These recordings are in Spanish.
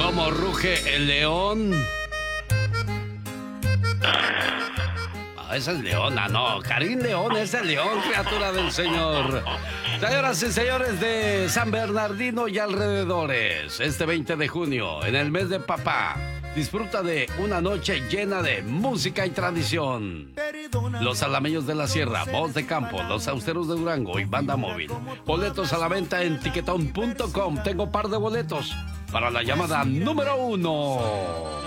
¿Cómo ruge el león? Esa es Leona, no. Karim León es el león, criatura del Señor. Señoras y señores de San Bernardino y alrededores, este 20 de junio, en el mes de papá, disfruta de una noche llena de música y tradición. Los Alameños de la Sierra, Voz de Campo, Los Austeros de Durango y Banda Móvil. Boletos a la venta en tiquetón.com. Tengo par de boletos para la llamada número 1.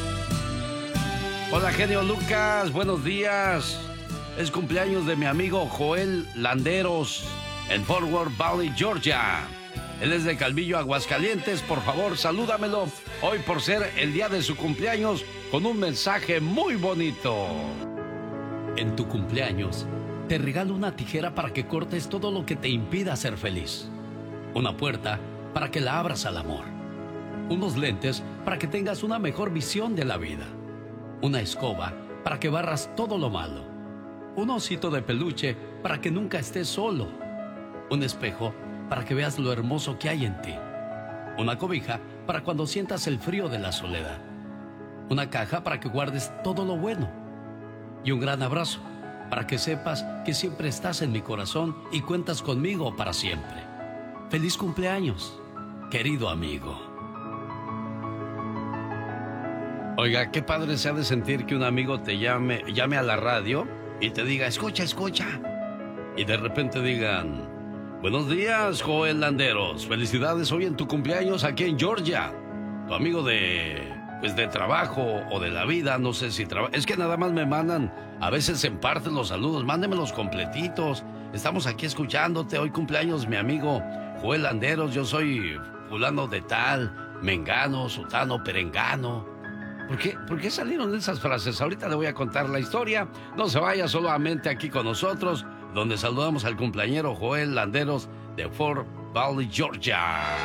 Hola, genio Lucas, buenos días. Es cumpleaños de mi amigo Joel Landeros en Fort Worth Valley, Georgia. Él es de Calvillo, Aguascalientes. Por favor, salúdamelo hoy por ser el día de su cumpleaños con un mensaje muy bonito. En tu cumpleaños, te regalo una tijera para que cortes todo lo que te impida ser feliz. Una puerta para que la abras al amor. Unos lentes para que tengas una mejor visión de la vida. Una escoba para que barras todo lo malo. Un osito de peluche para que nunca estés solo. Un espejo para que veas lo hermoso que hay en ti. Una cobija para cuando sientas el frío de la soledad. Una caja para que guardes todo lo bueno. Y un gran abrazo para que sepas que siempre estás en mi corazón y cuentas conmigo para siempre. ¡Feliz cumpleaños, querido amigo! Oiga, qué padre se ha de sentir que un amigo te llame a la radio y te diga, escucha. Y de repente digan, buenos días, Joel Landeros. Felicidades hoy en tu cumpleaños aquí en Georgia. Tu amigo de trabajo o de la vida, no sé si trabaja. Es que nada más me mandan, a veces en parte los saludos, mándemelos completitos. Estamos aquí escuchándote. Hoy cumpleaños mi amigo Joel Landeros. Yo soy fulano de tal, mengano, sutano, perengano. ¿Por qué salieron esas frases? Ahorita le voy a contar la historia. No se vaya solamente aquí con nosotros, donde saludamos al cumpleañero Joel Landeros de Fort Valley, Georgia.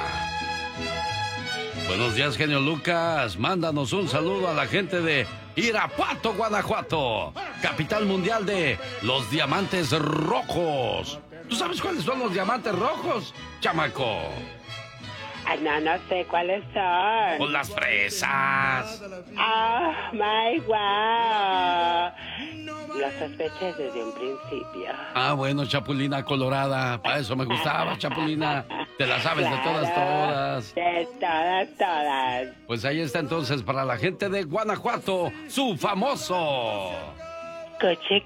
Buenos días, genio Lucas. Mándanos un saludo a la gente de Irapuato, Guanajuato, capital mundial de los diamantes rojos. ¿Tú sabes cuáles son los diamantes rojos, chamaco? No sé cuáles son. Pues las fresas. Oh, my wow. Lo sospeché desde un principio. Ah, bueno, Chapulina Colorada. Para eso me gustaba, Chapulina. Te la sabes claro, de todas. De todas. Pues ahí está entonces para la gente de Guanajuato, su famoso... Coche.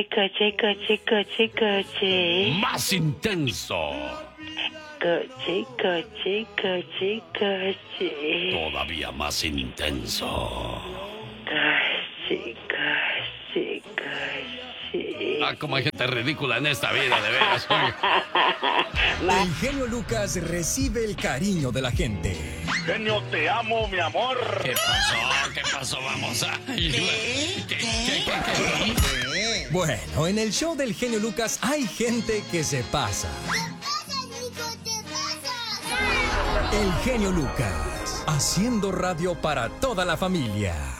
Más intenso. Coche. Todavía más intenso. Coche. Ah, como hay gente ridícula en esta vida, de veras. El genio Lucas recibe el cariño de la gente. Genio, te amo, mi amor. ¿Qué pasó? Vamos a... ¿Qué? Bueno, en el show del genio Lucas hay gente que se pasa. El genio Lucas, haciendo radio para toda la familia.